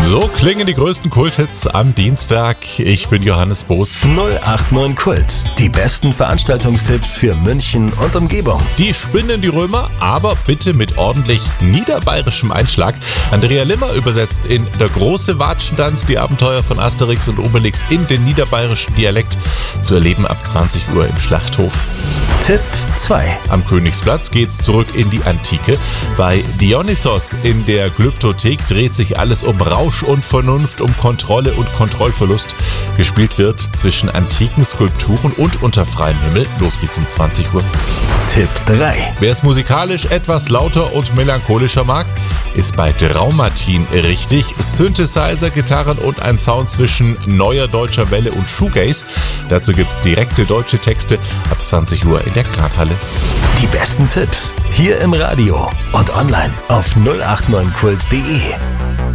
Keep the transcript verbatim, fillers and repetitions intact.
So klingen die größten Kulthits am Dienstag. Ich bin Johannes Boos. null acht neun Kult. Die besten Veranstaltungstipps für München und Umgebung. Die spinnen die Römer, aber bitte mit ordentlich niederbayerischem Einschlag. Andrea Limmer übersetzt in Der große Watschentanz die Abenteuer von Asterix und Obelix in den niederbayerischen Dialekt. Zu erleben ab zwanzig Uhr im Schlachthof. Tipp zwei. Am Königsplatz geht's zurück in die Antike. Bei Dionysos in der Glyptothek dreht sich alles um Rausch und Vernunft, um Kontrolle und Kontrollverlust. Gespielt wird zwischen antiken Skulpturen und unter freiem Himmel. Los geht's um zwanzig Uhr. Tipp drei. Wer es musikalisch etwas lauter und melancholischer mag, ist bei Traumatin richtig. Synthesizer, Gitarren und ein Sound zwischen neuer deutscher Welle und Shoegaze. Dazu gibt's direkte deutsche Texte ab zwanzig Uhr in der Kranhalle. Die besten Tipps hier im Radio und online auf null acht neun kult punkt de.